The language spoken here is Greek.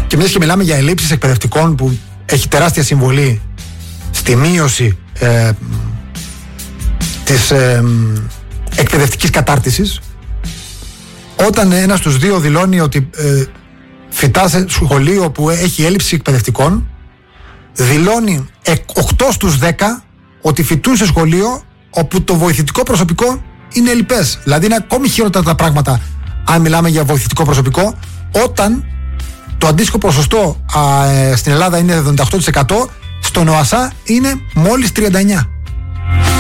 Και μιας και μιλάμε για ελλείψεις εκπαιδευτικών που έχει τεράστια συμβολή στη μείωση της εκπαιδευτικής κατάρτισης, όταν ένας στους δύο δηλώνει ότι φοιτά σε σχολείο που έχει έλλειψη εκπαιδευτικών, δηλώνει 8 στους 10 ότι φοιτούν σε σχολείο όπου το βοηθητικό προσωπικό είναι ελλειπές. Δηλαδή είναι ακόμη χειρότερα τα πράγματα αν μιλάμε για βοηθητικό προσωπικό, όταν το αντίστοιχο ποσοστό στην Ελλάδα είναι 78%, στον ΟΑΣΑ είναι μόλις 39%.